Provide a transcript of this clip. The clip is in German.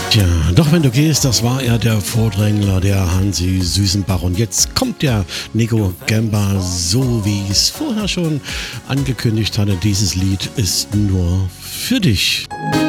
Tja, doch wenn du gehst, das war er, der Vordrängler, der Hansi Süßenbach. Und jetzt kommt der Nico Gamba, so wie ich es vorher schon angekündigt hatte. Dieses Lied ist nur für dich.